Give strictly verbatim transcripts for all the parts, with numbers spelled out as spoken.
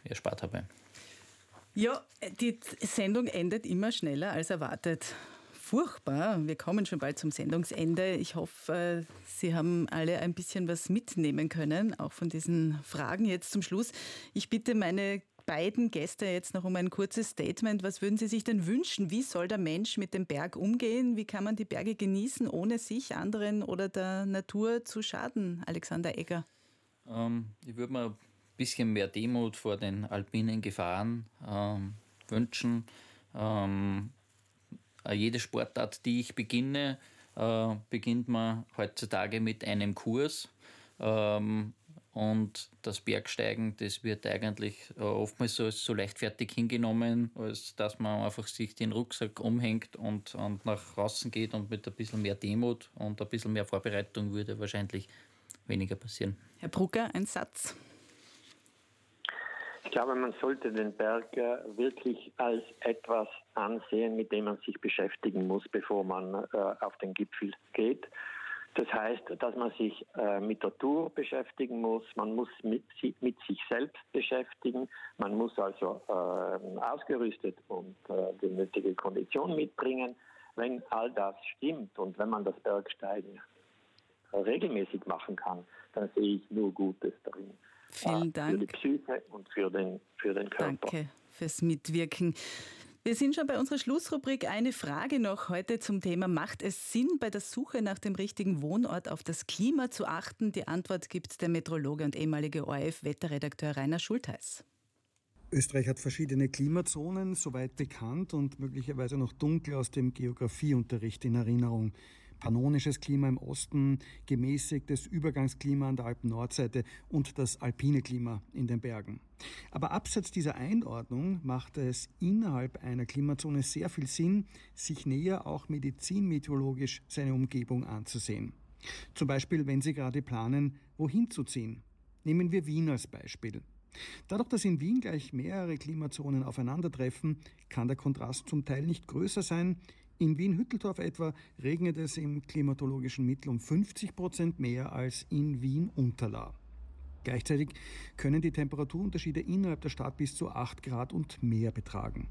erspart habe. Ja, die Sendung endet immer schneller als erwartet. Furchtbar. Wir kommen schon bald zum Sendungsende. Ich hoffe, Sie haben alle ein bisschen was mitnehmen können, auch von diesen Fragen jetzt zum Schluss. Ich bitte meine beiden Gäste jetzt noch um ein kurzes Statement. Was würden Sie sich denn wünschen? Wie soll der Mensch mit dem Berg umgehen? Wie kann man die Berge genießen, ohne sich, anderen oder der Natur zu schaden? Alexander Egger. Ähm, ich würde mir ein bisschen mehr Demut vor den alpinen Gefahren ähm, wünschen. Ähm, Jede Sportart, die ich beginne, äh, beginnt man heutzutage mit einem Kurs. Ähm, und das Bergsteigen, das wird eigentlich äh, oftmals so, so leichtfertig hingenommen, als dass man einfach sich den Rucksack umhängt und, und nach draußen geht, und mit ein bisschen mehr Demut und ein bisschen mehr Vorbereitung würde wahrscheinlich weniger passieren. Herr Brugger, ein Satz. Ich glaube, man sollte den Berg wirklich als etwas ansehen, mit dem man sich beschäftigen muss, bevor man äh, auf den Gipfel geht. Das heißt, dass man sich äh, mit der Tour beschäftigen muss, man muss mit, mit sich selbst beschäftigen, man muss also äh, ausgerüstet und äh, die nötige Kondition mitbringen. Wenn all das stimmt und wenn man das Bergsteigen regelmäßig machen kann, dann sehe ich nur Gutes darin. Vielen Dank. Für die Psyche und für den, für den Körper. Danke fürs Mitwirken. Wir sind schon bei unserer Schlussrubrik. Eine Frage noch heute zum Thema: Macht es Sinn, bei der Suche nach dem richtigen Wohnort auf das Klima zu achten? Die Antwort gibt der Meteorologe und ehemalige O R F-Wetterredakteur Rainer Schultheiß. Österreich hat verschiedene Klimazonen, soweit bekannt und möglicherweise noch dunkel aus dem Geografieunterricht in Erinnerung. Pannonisches Klima im Osten, gemäßigtes Übergangsklima an der Alpen-Nordseite und das alpine Klima in den Bergen. Aber abseits dieser Einordnung macht es innerhalb einer Klimazone sehr viel Sinn, sich näher auch medizinmeteorologisch seine Umgebung anzusehen. Zum Beispiel, wenn Sie gerade planen, wohin zu ziehen. Nehmen wir Wien als Beispiel. Dadurch, dass in Wien gleich mehrere Klimazonen aufeinandertreffen, kann der Kontrast zum Teil nicht größer sein. In Wien-Hütteldorf etwa regnet es im klimatologischen Mittel um fünfzig Prozent mehr als in Wien-Unterlaa. Gleichzeitig können die Temperaturunterschiede innerhalb der Stadt bis zu acht Grad und mehr betragen.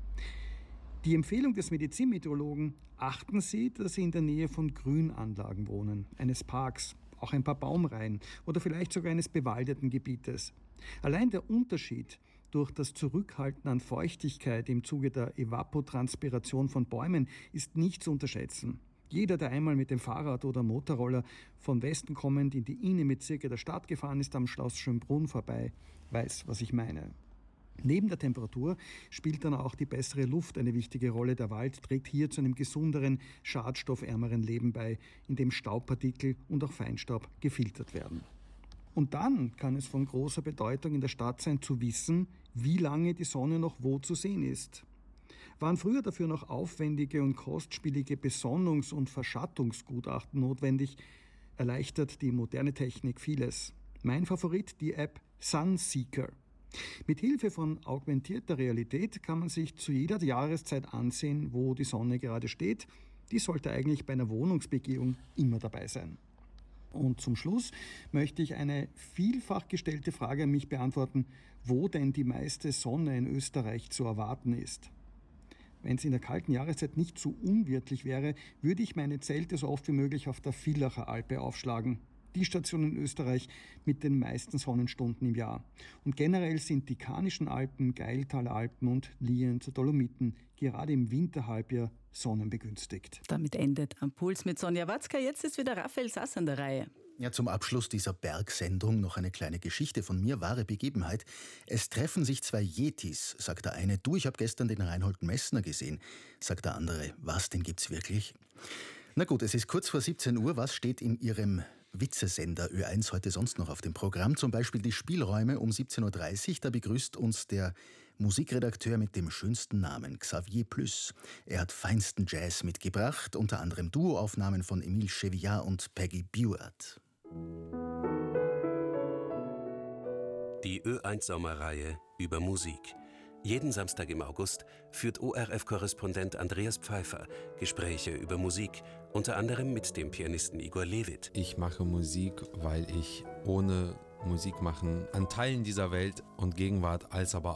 Die Empfehlung des Medizinmeteorologen: achten Sie, dass Sie in der Nähe von Grünanlagen wohnen, eines Parks, auch ein paar Baumreihen oder vielleicht sogar eines bewaldeten Gebietes. Allein der Unterschied durch das Zurückhalten an Feuchtigkeit im Zuge der Evapotranspiration von Bäumen ist nicht zu unterschätzen. Jeder, der einmal mit dem Fahrrad oder Motorroller von Westen kommend in die Innenbezirke der Stadt gefahren ist, am Schloss Schönbrunn vorbei, weiß, was ich meine. Neben der Temperatur spielt dann auch die bessere Luft eine wichtige Rolle. Der Wald trägt hier zu einem gesünderen, schadstoffärmeren Leben bei, in dem Staubpartikel und auch Feinstaub gefiltert werden. Und dann kann es von großer Bedeutung in der Stadt sein, zu wissen, wie lange die Sonne noch wo zu sehen ist. Waren früher dafür noch aufwendige und kostspielige Besonnungs- und Verschattungsgutachten notwendig, erleichtert die moderne Technik vieles. Mein Favorit, die App Sunseeker. Mit Hilfe von augmentierter Realität kann man sich zu jeder Jahreszeit ansehen, wo die Sonne gerade steht. Die sollte eigentlich bei einer Wohnungsbegehung immer dabei sein. Und zum Schluss möchte ich eine vielfach gestellte Frage an mich beantworten, wo denn die meiste Sonne in Österreich zu erwarten ist. Wenn es in der kalten Jahreszeit nicht zu unwirtlich wäre, würde ich meine Zelte so oft wie möglich auf der Villacher Alpe aufschlagen. Die Station in Österreich mit den meisten Sonnenstunden im Jahr. Und generell sind die Karnischen Alpen, Geiltaler Alpen und Lienzer Dolomiten gerade im Winterhalbjahr sonnenbegünstigt. Damit endet Am Puls mit Sonja Watzka. Jetzt ist wieder Raphael Sass an der Reihe. Ja, zum Abschluss dieser Bergsendung noch eine kleine Geschichte von mir, wahre Begebenheit. Es treffen sich zwei Yetis, sagt der eine. Du, ich habe gestern den Reinhold Messner gesehen, sagt der andere. Was, den gibt's wirklich? Na gut, es ist kurz vor siebzehn Uhr. Was steht in Ihrem Witzesender Ö eins heute sonst noch auf dem Programm? Zum Beispiel die Spielräume um siebzehn Uhr dreißig. Da begrüßt uns der Musikredakteur mit dem schönsten Namen, Xavier Plüss. Er hat feinsten Jazz mitgebracht, unter anderem Duoaufnahmen von Emile Chevillard und Peggy Buart. Die Ö eins Sommerreihe über Musik. Jeden Samstag im August führt O R F-Korrespondent Andreas Pfeiffer Gespräche über Musik, unter anderem mit dem Pianisten Igor Levit. Ich mache Musik, weil ich ohne Musik machen an Teilen dieser Welt und Gegenwart als aber